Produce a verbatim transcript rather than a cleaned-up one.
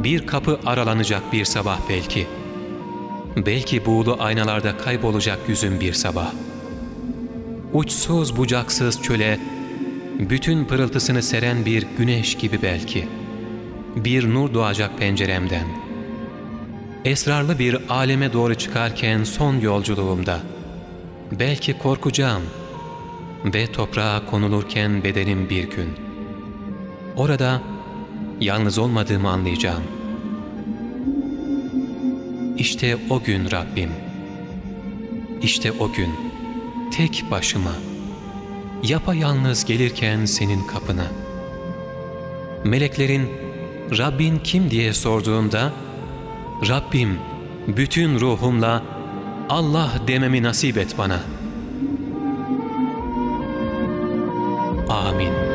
bir kapı aralanacak bir sabah belki. Belki buğulu aynalarda kaybolacak yüzüm bir sabah. Uçsuz bucaksız çöle bütün pırıltısını seren bir güneş gibi belki. Bir nur doğacak penceremden. Esrarlı bir aleme doğru çıkarken son yolculuğumda belki korkacağım ve toprağa konulurken bedenim bir gün. Orada yalnız olmadığımı anlayacağım. İşte o gün Rabbim. İşte o gün tek başıma yapayalnız gelirken senin kapına. Meleklerin Rabbin kim diye sorduğunda Rabbim bütün ruhumla Allah dememi nasip et bana. Amin.